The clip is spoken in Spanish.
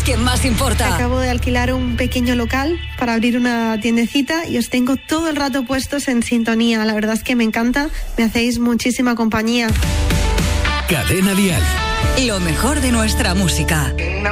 que más importa. Acabo de alquilar un pequeño local para abrir una tiendecita y os tengo todo el rato puestos en sintonía. La verdad es que me encanta, me hacéis muchísima compañía. Cadena Dial. Lo mejor de nuestra música.